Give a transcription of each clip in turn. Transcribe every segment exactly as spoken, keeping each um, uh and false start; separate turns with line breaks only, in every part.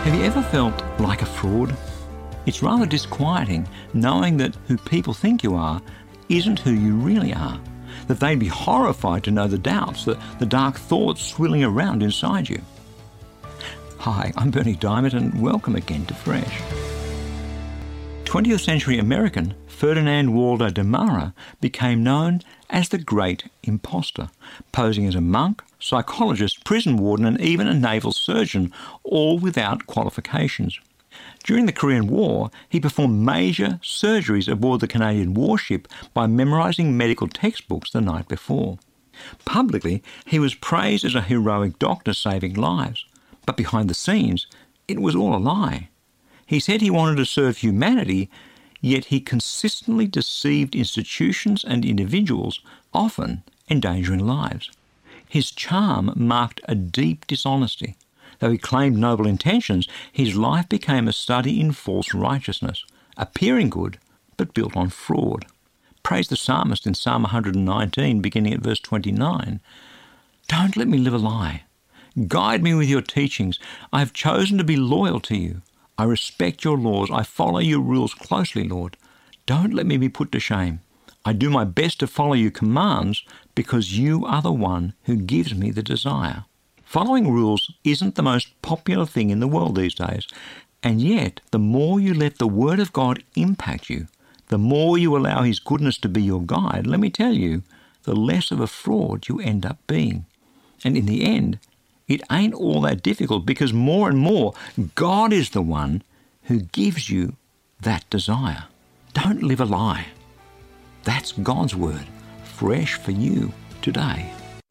Have you ever felt like a fraud? It's rather disquieting knowing that who people think you are isn't who you really are. That they'd be horrified to know the doubts, the, the dark thoughts swirling around inside you. Hi, I'm Bernie Diamond and welcome again to Fresh. twentieth century American Ferdinand Waldo de Mara became known as the Great Imposter, posing as a monk, psychologist, prison warden and even a naval surgeon, all without qualifications. During the Korean War, he performed major surgeries aboard the Canadian warship by memorising medical textbooks the night before. Publicly, he was praised as a heroic doctor saving lives, but behind the scenes, it was all a lie. He said he wanted to serve humanity, yet he consistently deceived institutions and individuals, often endangering lives. His charm marked a deep dishonesty. Though he claimed noble intentions, his life became a study in false righteousness, appearing good, but built on fraud. Praise the psalmist in Psalm one nineteen, beginning at verse twenty-nine. Don't let me live a lie. Guide me with your teachings. I have chosen to be loyal to you. I respect your laws. I follow your rules closely, Lord. Don't let me be put to shame. I do my best to follow your commands because you are the one who gives me the desire. Following rules isn't the most popular thing in the world these days, and yet the more you let the Word of God impact you, the more you allow His goodness to be your guide, let me tell you, the less of a fraud you end up being. And in the end, it ain't all that difficult because more and more, God is the one who gives you that desire. Don't live a lie. That's God's Word, fresh for you today.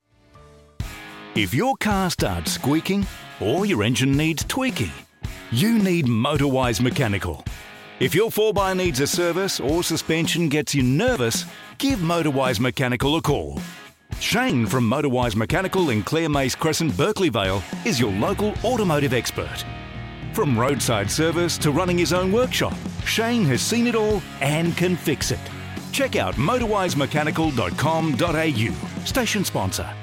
If your car starts squeaking or your engine needs tweaking, you need MotorWise Mechanical. If your four by needs a service or suspension gets you nervous, give MotorWise Mechanical a call. Shane from MotorWise Mechanical in Clare Mace Crescent, Berkeley Vale is your local automotive expert. From roadside service to running his own workshop, Shane has seen it all and can fix it. Check out motorwise mechanical dot com dot a u, station sponsor.